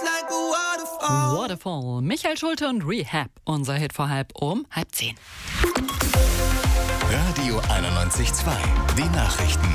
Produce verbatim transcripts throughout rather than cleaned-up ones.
Waterfall, Michael Schulte und Rehab, unser Hit vor halb um halb zehn. Radio einundneunzig Komma zwei, die Nachrichten.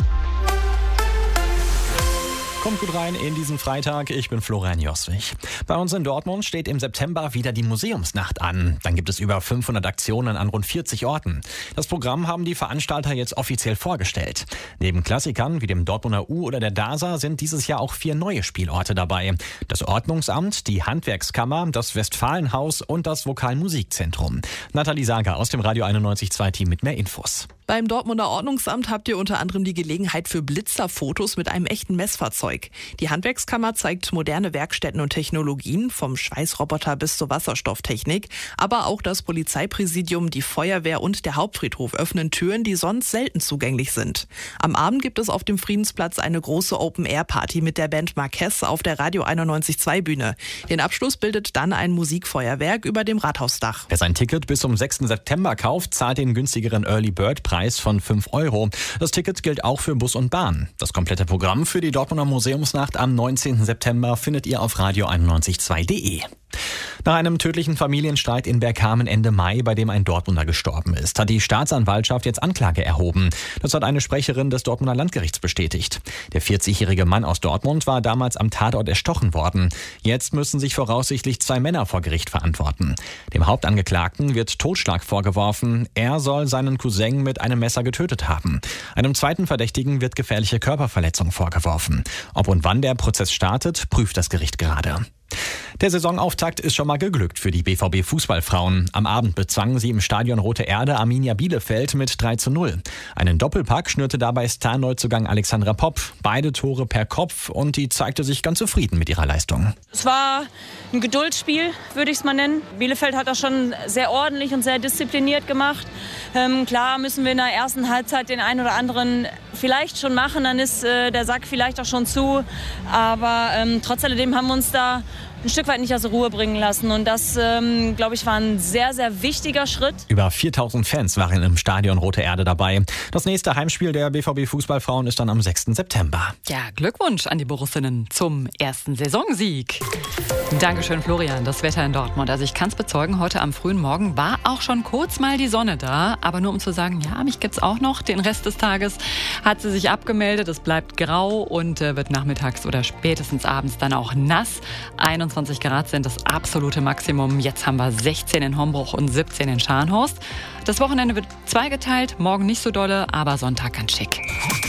Kommt gut rein in diesen Freitag, ich bin Florian Joswig. Bei uns in Dortmund steht im September wieder die Museumsnacht an. Dann gibt es über fünfhundert Aktionen an rund vierzig Orten. Das Programm haben die Veranstalter jetzt offiziell vorgestellt. Neben Klassikern wie dem Dortmunder U oder der D A S A sind dieses Jahr auch vier neue Spielorte dabei. Das Ordnungsamt, die Handwerkskammer, das Westfalenhaus und das Vokalmusikzentrum. Nathalie Sager aus dem Radio einundneunzig Komma zwei Team mit mehr Infos. Beim Dortmunder Ordnungsamt habt ihr unter anderem die Gelegenheit für Blitzerfotos mit einem echten Messfahrzeug. Die Handwerkskammer zeigt moderne Werkstätten und Technologien, vom Schweißroboter bis zur Wasserstofftechnik. Aber auch das Polizeipräsidium, die Feuerwehr und der Hauptfriedhof öffnen Türen, die sonst selten zugänglich sind. Am Abend gibt es auf dem Friedensplatz eine große Open-Air-Party mit der Band Marquez auf der Radio einundneunzig Komma zwei Bühne. Den Abschluss bildet dann ein Musikfeuerwerk über dem Rathausdach. Wer sein Ticket bis zum sechsten September kauft, zahlt den günstigeren Early Bird Preis von fünf Euro. Das Ticket gilt auch für Bus und Bahn. Das komplette Programm für die Dortmunder Museumsnacht am neunzehnten September findet ihr auf radio einundneunzig Komma zwei punkt de. Nach einem tödlichen Familienstreit in Bergkamen Ende Mai, bei dem ein Dortmunder gestorben ist, hat die Staatsanwaltschaft jetzt Anklage erhoben. Das hat eine Sprecherin des Dortmunder Landgerichts bestätigt. Der vierzigjährige Mann aus Dortmund war damals am Tatort erstochen worden. Jetzt müssen sich voraussichtlich zwei Männer vor Gericht verantworten. Dem Hauptangeklagten wird Totschlag vorgeworfen. Er soll seinen Cousin mit einem Messer getötet haben. Einem zweiten Verdächtigen wird gefährliche Körperverletzung vorgeworfen. Ob und wann der Prozess startet, prüft das Gericht gerade. Der Saisonauftakt ist schon mal geglückt für die B V B-Fußballfrauen. Am Abend bezwangen sie im Stadion Rote Erde Arminia Bielefeld mit drei zu null. Einen Doppelpack schnürte dabei Star-Neuzugang Alexandra Popp. Beide Tore per Kopf und die zeigte sich ganz zufrieden mit ihrer Leistung. Es war ein Geduldsspiel, würde ich es mal nennen. Bielefeld hat das schon sehr ordentlich und sehr diszipliniert gemacht. Ähm, klar müssen wir in der ersten Halbzeit den einen oder anderen vielleicht schon machen, dann ist äh, der Sack vielleicht auch schon zu. Aber ähm, trotz alledem haben wir uns da ein Stück weit nicht aus der Ruhe bringen lassen. Und das, ähm, glaube ich, war ein sehr, sehr wichtiger Schritt. Über viertausend Fans waren im Stadion Rote Erde dabei. Das nächste Heimspiel der B V B-Fußballfrauen ist dann am sechsten September. Ja, Glückwunsch an die Borussinnen zum ersten Saisonsieg. Dankeschön, Florian. Das Wetter in Dortmund. Also ich kann es bezeugen, heute am frühen Morgen war auch schon kurz mal die Sonne da. Aber nur um zu sagen, ja, mich gibt's auch noch. Den Rest des Tages hat sie sich abgemeldet. Es bleibt grau und äh, wird nachmittags oder spätestens abends dann auch nass. einundzwanzig Grad sind das absolute Maximum. Jetzt haben wir sechzehn in Hombruch und siebzehn in Scharnhorst. Das Wochenende wird zweigeteilt. Morgen nicht so dolle, aber Sonntag ganz schick.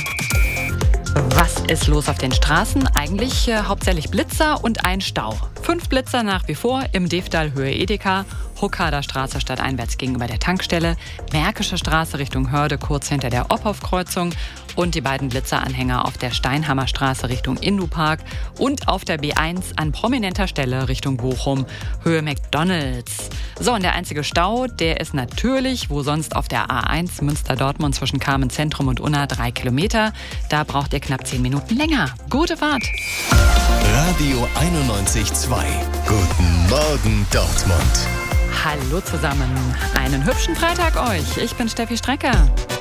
Was ist los auf den Straßen? Eigentlich äh, hauptsächlich Blitzer und ein Stau. Fünf Blitzer nach wie vor im Devdal Höhe Edeka, Huckader Straße stadteinwärts gegenüber der Tankstelle, Märkische Straße Richtung Hörde kurz hinter der Ophoff-Kreuzung und die beiden Blitzeranhänger auf der Steinhammer Straße Richtung Indupark und auf der B eins an prominenter Stelle Richtung Bochum, Höhe McDonalds. So, und der einzige Stau, der ist natürlich, wo sonst auf der A eins Münster-Dortmund zwischen Kamen Zentrum und Unna drei Kilometer. Da braucht ihr knapp zehn Minuten länger. Gute Fahrt! Radio einundneunzig Komma zwei. Guten Morgen Dortmund. Hallo zusammen. Einen hübschen Freitag euch. Ich bin Steffi Strecker.